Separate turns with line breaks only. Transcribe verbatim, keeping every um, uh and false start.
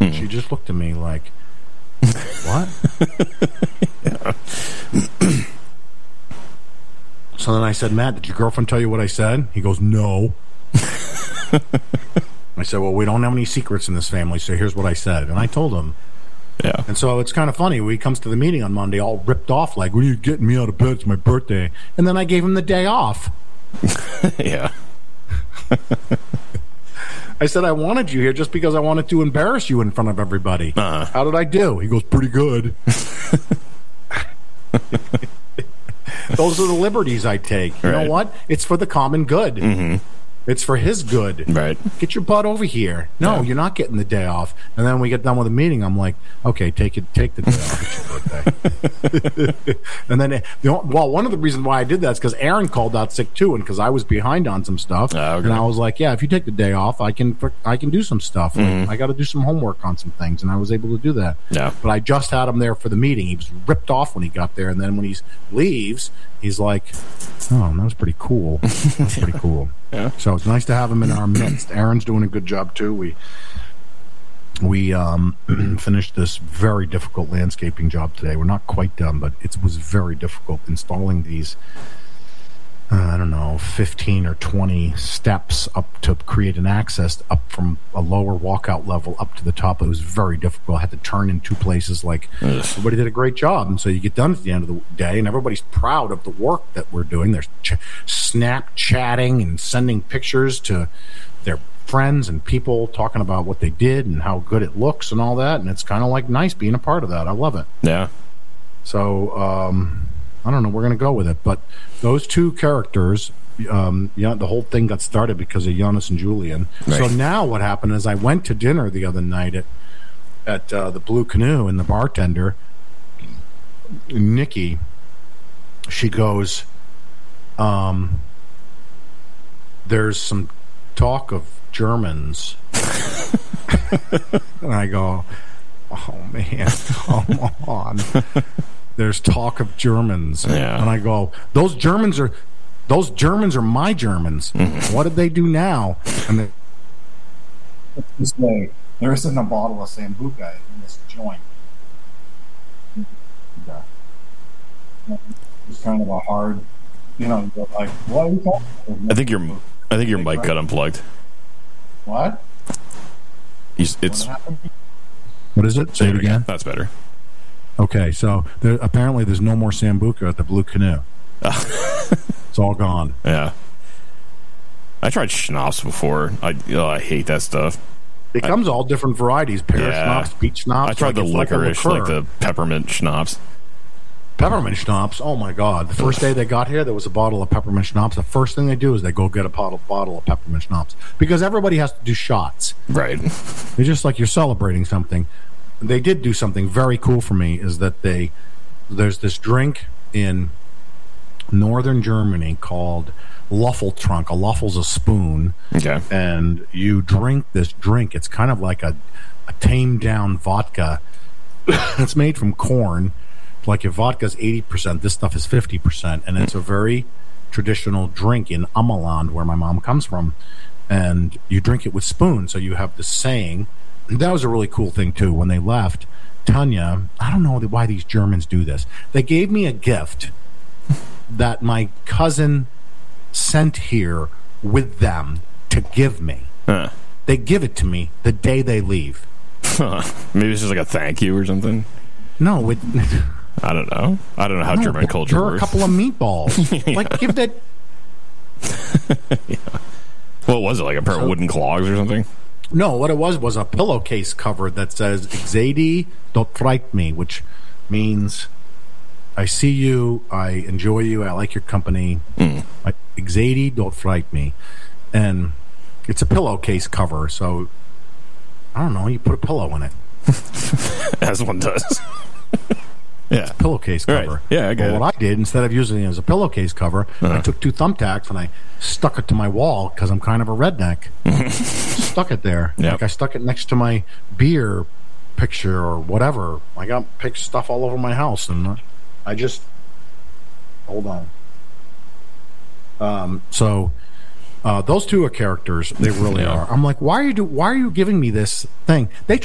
Hmm. She just looked at me like, what? So then I said, Matt, did your girlfriend tell you what I said? He goes, no. I said, well, we don't have any secrets in this family, so here's what I said. And I told him.
Yeah.
And so it's kind of funny. He comes to the meeting on Monday all ripped off, like, when are you getting me out of bed? It's my birthday. And then I gave him the day off.
Yeah.
I said, I wanted you here just because I wanted to embarrass you in front of everybody. Uh-huh. How did I do? He goes, pretty good. Those are the liberties I take. You right. know what? It's for the common good. Mm-hmm. It's for his good.
Right.
Get your butt over here. No, yeah. You're not getting the day off. And then we get done with the meeting. I'm like, okay, take it, take the day off. It's your birthday. And then, well, one of the reasons why I did that is because Aaron called out sick too, and because I was behind on some stuff. Oh, okay. And I was like, yeah, if you take the day off, I can, I can do some stuff. Mm-hmm. Like, I got to do some homework on some things, and I was able to do that.
Yeah.
But I just had him there for the meeting. He was ripped off when he got there, and then when he leaves, he's like, oh, that was pretty cool. That's pretty cool.
Yeah.
So it's nice to have him in our midst. Aaron's doing a good job too. We we um, finished this very difficult landscaping job today. We're not quite done, but it was very difficult installing these. Uh, I don't know, fifteen or twenty steps up to create an access up from a lower walkout level up to the top. It was very difficult. I had to turn in two places. Like, ugh. Everybody did a great job. And so you get done at the end of the day, and everybody's proud of the work that we're doing. They're ch- Snapchatting and sending pictures to their friends and people, talking about what they did and how good it looks and all that. And it's kind of like nice being a part of that. I love it.
Yeah.
So, um... I don't know. We're going to go with it. But those two characters, um, yeah, the whole thing got started because of Giannis and Julian. Right. So now what happened is I went to dinner the other night at at uh, the Blue Canoe, and the bartender, Nikki, she goes, um, there's some talk of Germans. And I go, oh, man, come on. There's talk of Germans.
Yeah.
And I go, those Germans are those Germans are my Germans. Mm-hmm. What did they do now? And they, this way, there isn't a bottle of Sambuca in this joint. Yeah. It's kind of a hard, you know, like, what are you talking about?
I think your I think your mic got unplugged.
What?
He's, it's
what, what is it? Say it again.
That's better.
Okay, so there, apparently there's no more Sambuca at the Blue Canoe. It's all gone.
Yeah. I tried schnapps before. I oh, I hate that stuff.
It
I,
comes all different varieties. Pear
yeah.
schnapps, peach schnapps.
I tried
like
the licorice, like, like the peppermint schnapps.
Peppermint schnapps. Oh, my God. The first day they got here, there was a bottle of peppermint schnapps. The first thing they do is they go get a bottle, bottle of peppermint schnapps. Because everybody has to do shots.
Right.
It's just like you're celebrating something. They did do something very cool for me, is that they there's this drink in northern Germany called Löffeltrunk. A Löffel's a spoon.
Okay.
And you drink this drink. It's kind of like a, a tamed down vodka. It's made from corn. Like if vodka's eighty percent, this stuff is fifty percent. And it's a very traditional drink in Ammerland, where my mom comes from. And you drink it with spoons. So you have this saying. That was a really cool thing, too. When they left, Tanya, I don't know why these Germans do this. They gave me a gift that my cousin sent here with them to give me.
Huh.
They give it to me the day they leave.
Huh. Maybe it's just like a thank you or something?
No. It,
I don't know. I don't know how no, German culture works.
There are a couple of meatballs.
Yeah.
Like, give that...
Yeah. What was it, like a pair so, of wooden clogs or something?
No, what it was was a pillowcase cover that says "Xadi dot freit me," which means I see you, I enjoy you, I like your company. Mm. Xadi dot freit me, and it's a pillowcase cover. So I don't know. You put a pillow in it,
as one does. Yeah,
it's a pillowcase cover.
Right. Yeah, I get
well,
it.
What I did, instead of using it as a pillowcase cover, uh-huh. I took two thumbtacks and I stuck it to my wall because I'm kind of a redneck. Stuck it there.
Yep.
Like I stuck it next to my beer picture or whatever. I got picked stuff all over my house, and I just hold on. Um, so uh, those two are characters. They really yeah. are. I'm like, why are you do? Why are you giving me this thing? They